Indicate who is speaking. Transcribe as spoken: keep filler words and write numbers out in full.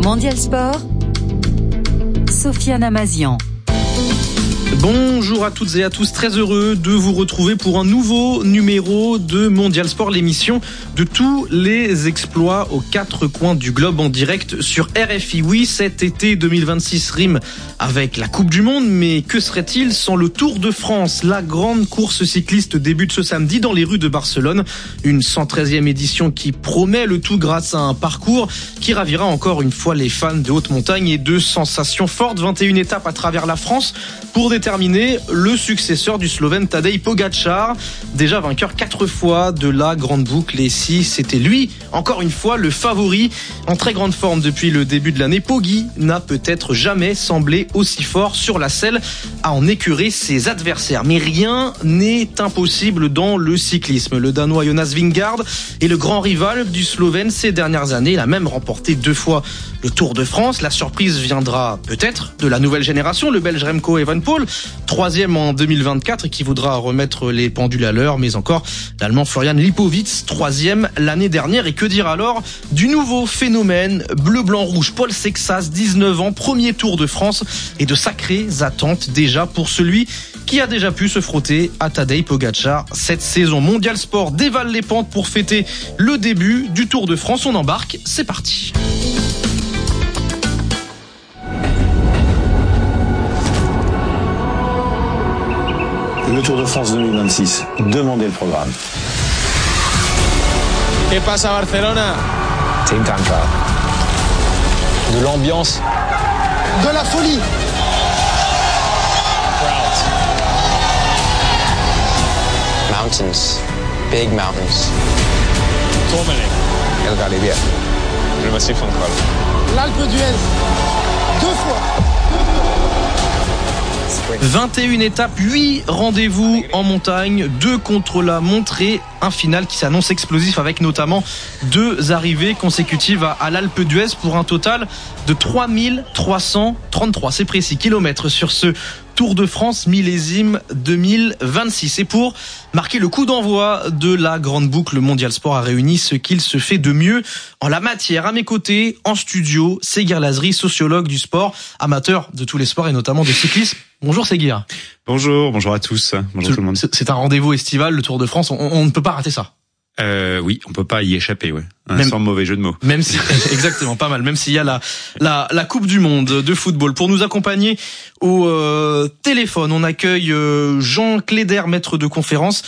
Speaker 1: Mondial Sport, Sofiane Amazian.
Speaker 2: Bonjour à toutes et à tous, très heureux de vous retrouver pour un nouveau numéro de Mondial Sport, l'émission de tous les exploits aux quatre coins du globe en direct sur R F I. Oui, cet été deux mille vingt-six rime avec la Coupe du Monde, mais que serait-il sans le Tour de France? La grande course cycliste débute ce samedi dans les rues de Barcelone, une cent treizième édition qui promet le tout grâce à un parcours qui ravira encore une fois les fans de haute montagne et de sensations fortes. vingt et une étapes à travers la France pour déterminer le successeur du Slovène Tadej Pogačar, déjà vainqueur quatre fois de la grande boucle. Et si c'était lui, encore une fois, le favori en très grande forme depuis le début de l'année, Poggi n'a peut-être jamais semblé aussi fort sur la selle à en écurer ses adversaires. Mais rien n'est impossible dans le cyclisme. Le Danois Jonas Vingegaard est le grand rival du Slovène ces dernières années. Il a même remporté deux fois le Tour de France. La surprise viendra peut-être de la nouvelle génération, le Belge Remco Evenepoel, troisième en deux mille vingt-quatre et qui voudra remettre les pendules à l'heure, mais encore l'Allemand Florian Lipowitz, troisième l'année dernière. Et que dire alors du nouveau phénomène bleu-blanc-rouge, Paul Sexas, dix-neuf ans, premier Tour de France, et de sacrées attentes déjà pour celui qui a déjà pu se frotter à Tadej Pogačar cette saison. Mondial Sport dévale les pentes pour fêter le début du Tour de France. On embarque, c'est parti.
Speaker 3: Le Tour de France deux mille vingt-six, demandez le programme.
Speaker 4: ¿Qué pasa Barcelona?
Speaker 3: Team Tampa.
Speaker 4: De l'ambiance.
Speaker 5: De la folie.
Speaker 6: Mountains, big mountains.
Speaker 4: Tourmalet.
Speaker 3: El Galibier.
Speaker 4: Le massif central.
Speaker 5: L'Alpe d'Huez. Deux fois.
Speaker 2: vingt et une étapes, huit rendez-vous en montagne, deux contre la montre et un final qui s'annonce explosif avec notamment deux arrivées consécutives à, à l'Alpe d'Huez pour un total de trois mille trois cent trente-trois, c'est précis, kilomètres sur ce Tour de France millésime deux mille vingt-six. Et pour marquer le coup d'envoi de la grande boucle, le Mondial Sport a réuni ce qu'il se fait de mieux en la matière. À mes côtés, en studio, Seguir Lazri, sociologue du sport, amateur de tous les sports et notamment de cyclisme. Bonjour Seguir.
Speaker 7: Bonjour, bonjour à tous. Bonjour
Speaker 2: Ce,
Speaker 7: tout le monde.
Speaker 2: C'est un rendez-vous estival, le Tour de France. On, on ne peut pas rater ça.
Speaker 7: Euh, oui, on peut pas y échapper, ouais.
Speaker 2: Même,
Speaker 7: sans mauvais jeu de mots.
Speaker 2: Même si, exactement, pas mal. Même s'il y a la, la, la Coupe du Monde de football. Pour nous accompagner au euh, téléphone, on accueille euh, Jean Cléder, maître de conférence